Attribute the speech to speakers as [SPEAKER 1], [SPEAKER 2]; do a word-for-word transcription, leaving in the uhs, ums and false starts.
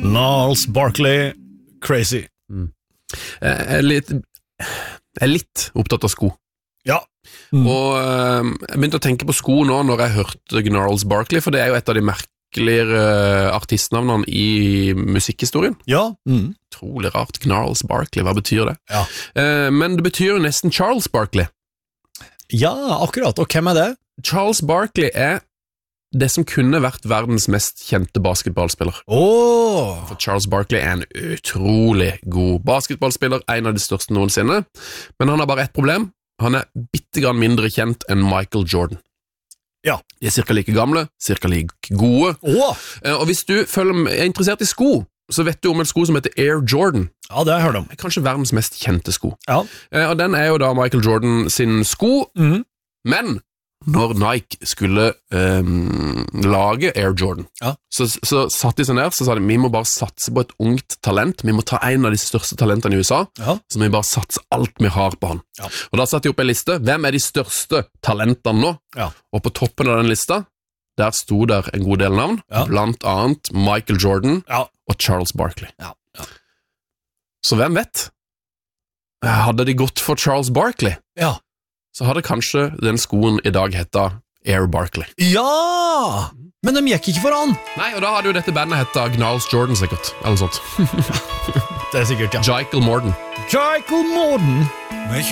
[SPEAKER 1] Gnarls Barkley, Crazy.
[SPEAKER 2] Mm. Jeg er litt, jeg er litt opptatt av sko.
[SPEAKER 1] Ja.
[SPEAKER 2] Mm. Og uh, jeg begynte å tenke på sko nå når jeg hørte Gnarls Barkley, for det er jo et av de merkeligere artistnavnene i musikkhistorien.
[SPEAKER 1] Ja. Mm.
[SPEAKER 2] Trolig rart, Gnarls Barkley, hva betyr det?
[SPEAKER 1] Ja.
[SPEAKER 2] Uh, men det betyr jo nesten Charles Barkley.
[SPEAKER 1] Ja, akkurat, og hvem er det?
[SPEAKER 2] Charles Barkley er det som kunne vært verdens mest kjente basketballspiller.
[SPEAKER 1] Oh.
[SPEAKER 2] For Charles Barkley er en utrolig god basketballspiller, en av de største noensinne, men han har bare ett problem. Han er bittegrann mindre kjent enn Michael Jordan.
[SPEAKER 1] Ja.
[SPEAKER 2] De er cirka like gamle, cirka like gode.
[SPEAKER 1] Oh.
[SPEAKER 2] Og hvis du føler, er interessert i sko, så vet du om en sko som heter Air Jordan.
[SPEAKER 1] Ja, det har jeg hørt om.
[SPEAKER 2] Kanskje verdens mest kjente sko.
[SPEAKER 1] Ja.
[SPEAKER 2] Og den er jo da Michael Jordan sin sko,
[SPEAKER 1] mm.
[SPEAKER 2] men når Nike skulle um, lage Air Jordan,
[SPEAKER 1] ja.
[SPEAKER 2] så, så satt de seg ned, så sa de, vi må bare satse på et ungt talent, vi må ta en av de største talentene i U S A,
[SPEAKER 1] ja.
[SPEAKER 2] så må vi bare satse alt vi har på han.
[SPEAKER 1] Ja.
[SPEAKER 2] Og da satt de opp en liste, hvem er de største talentene nå?
[SPEAKER 1] Ja.
[SPEAKER 2] Og på toppen av den lista, der sto der en god del navn,
[SPEAKER 1] ja.
[SPEAKER 2] blant annet Michael Jordan
[SPEAKER 1] ja.
[SPEAKER 2] og Charles Barkley.
[SPEAKER 1] Ja. Ja.
[SPEAKER 2] Så hvem vet? Hadde de gått for Charles Barkley?
[SPEAKER 1] Ja.
[SPEAKER 2] Så hadde kanskje den skoen i dag hetta Air Barkley.
[SPEAKER 1] Ja! Men de gikk ikke for han.
[SPEAKER 2] Nei, og da hadde jo dette bandet hetta Gnarls Jordan sikkert, eller sånt.
[SPEAKER 1] Det er sikkert, ja.
[SPEAKER 2] Michael Jordan.
[SPEAKER 1] Michael Jordan.